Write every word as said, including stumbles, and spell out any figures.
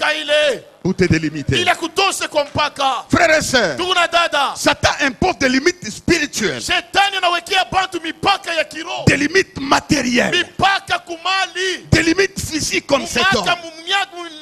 pour te délimiter. Frères et sœurs, Satan impose des limites spirituelles, des limites matérielles, des limites physiques comme cet homme.